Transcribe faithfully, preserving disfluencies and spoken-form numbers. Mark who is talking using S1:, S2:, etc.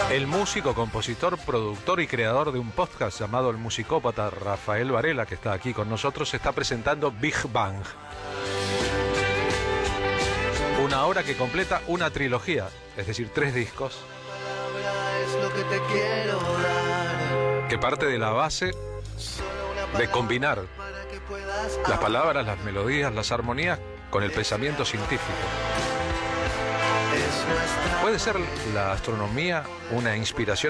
S1: El músico, compositor, productor y creador de un podcast llamado El Musicópata, Rafael Varela, que está aquí con nosotros, está presentando Big Bang. Una obra que completa una trilogía, es decir, tres discos, que parte de la base de combinar las palabras, las melodías, las armonías con el pensamiento científico. ¿Puede ser la astronomía una inspiración